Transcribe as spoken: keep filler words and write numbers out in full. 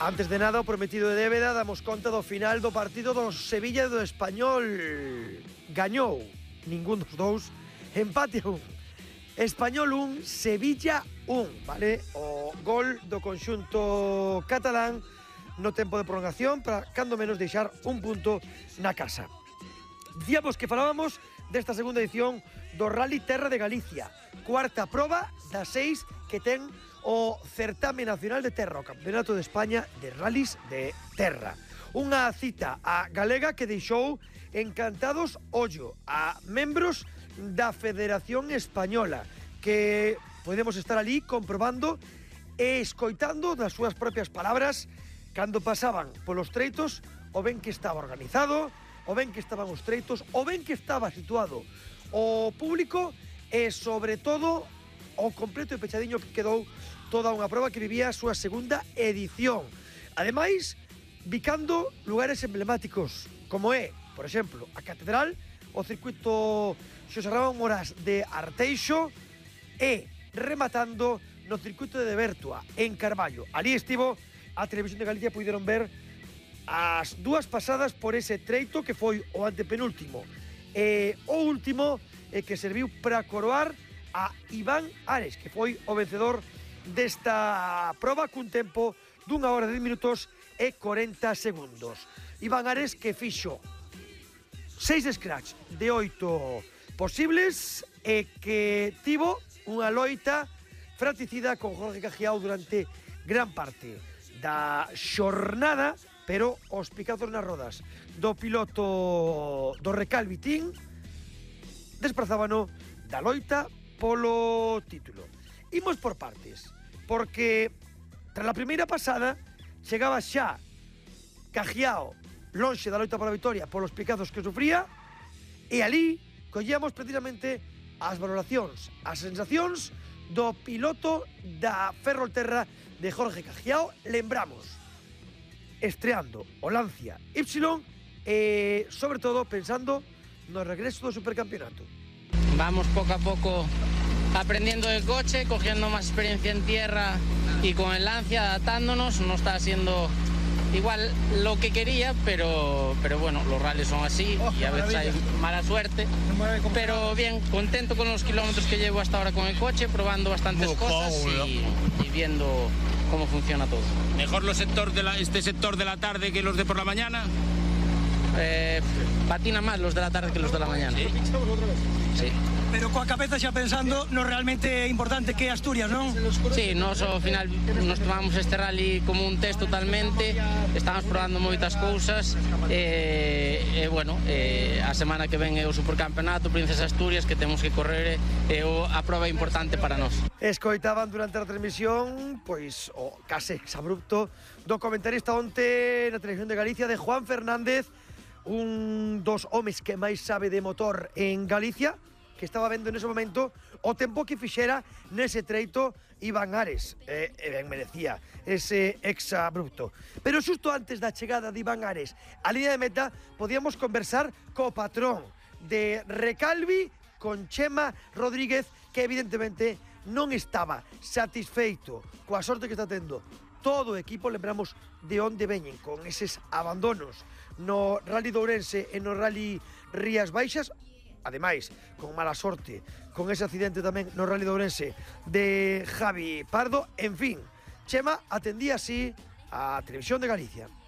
Antes de nada, o prometido de débeda, damos conta do final do partido do Sevilla e do Español. Gañou ningún dos dous, empate a un. Español un, Sevilla un, vale? O gol do conxunto catalán no tempo de prolongación para, cando menos, deixar un punto na casa. Dicíamos que falábamos desta segunda edición do Rally Terra de Galicia, cuarta proba das seis que ten o certame nacional de terra, o Campeonato de España de Rallys de Terra. Unha cita a galega que deixou encantados ollo a membros da Federación Española, que podemos estar ali comprobando e escoitando das súas propias palabras cando pasaban polos treitos o ben que estaba organizado, o ben que estaban os treitos, o ben que estaba situado o público e, sobre todo, o completo e pechadiño que quedou toda unha proba que vivía a súa segunda edición. Ademais, bicando lugares emblemáticos, como é, por exemplo, a Catedral, o circuito Xosé Ramón Morás de Arteixo e rematando no circuito de Bertua, en Carballo. Ali estivo a Televisión de Galicia, puideron ver as dúas pasadas por ese treito que foi o antepenúltimo e o último e que serviu para coroar a Iván Ares, que foi o vencedor desta proba cun tempo dunha hora de minutos e corenta segundos. Iván Ares que fixo seis scratch de oito posibles e que tivo unha loita fratricida con Jorge Cajiao durante gran parte da xornada, pero os picazos nas rodas do piloto do Recalvitín desprazábano da loita polo título. Imos por partes, porque tras a primeira pasada chegaba xa Cajiao lonxe da loita pola vitoria polos picazos que sufría e ali collíamos precisamente as valoracións, as sensacións do piloto da Ferrolterra de Jorge Cajiao. Lembramos, estreando o Lancia Y e, sobre todo, pensando no regreso do supercampeonato. Vamos poco a poco aprendiendo el coche, cogiendo más experiencia en tierra y con el Lancia adaptándonos. No está siendo igual lo que quería, pero, pero bueno, los rallies son así oh, y a veces hay mala suerte. Pero bien, contento con los kilómetros que llevo hasta ahora con el coche, probando bastantes oh, cosas oh, y, y viendo cómo funciona todo. ¿Mejor los sector de la, este sector de la tarde que los de por la mañana? Eh, patina más los de la tarde que los de la mañana. ¿Sí? Sí. Pero coa cabeza xa pensando no realmente importante que é Asturias, non? Sí, nos ao final nos tomamos este rally como un test totalmente, estamos probando moitas cousas e, e bueno, e, a semana que ven é o supercampeonato Princesa Asturias que temos que correr e o, a prova importante para nós. Escoitaban durante a transmisión pois o case exabrupto do comentarista onte na Televisión de Galicia de Juan Fernández, un dos homes que máis sabe de motor en Galicia, que estaba vendo nese momento o tempo que fixera nese treito Iván Ares, e, e ben merecía ese exabrupto. Pero xusto antes da chegada de Iván Ares á línea de meta podíamos conversar co patrón de Recalvi, con Chema Rodríguez, que evidentemente non estaba satisfeito coa sorte que está tendo todo o equipo. Lembramos de onde veñen con eses abandonos no Rally de Ourense e no Rally Rías Baixas, ademais, con mala sorte, con ese accidente tamén no Rally de Ourense de Javi Pardo. En fin, Chema atendía así a Televisión de Galicia.